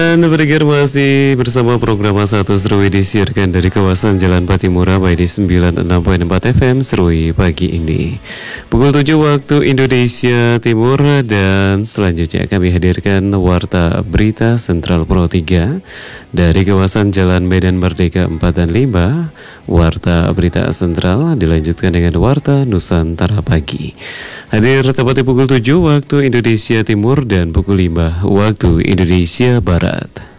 Anda pendengar masih bersama program A1 Serui disiarkan dari kawasan Jalan Patimura by di 96.4 FM Serui pagi ini. Pukul 7 waktu Indonesia Timur dan selanjutnya kami hadirkan Warta Berita Sentral Pro 3 dari kawasan Jalan Medan Merdeka 4 dan 5. Warta Berita Sentral dilanjutkan dengan Warta Nusantara Pagi. Hadir tepat di pukul 7 waktu Indonesia Timur dan pukul 5 waktu Indonesia Barat.